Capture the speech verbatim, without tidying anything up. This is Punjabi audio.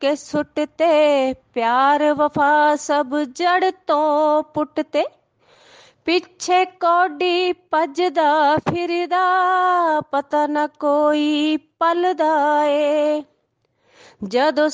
ਕੇ ਸੁੱਟ ਤੇ ਪਿਆਰ ਵਫਾ ਸਭ ਜੜ ਤੋਂ ਪੁੱਟ ਤੇ ਪਿੱਛੇ ਕੌਡੀ ਭੱਜਦਾ ਫਿਰਦਾ ਪਤਾ ਨਾ ਕੋਈ ਪਲਦਾ ਏ ਜਦੋਂ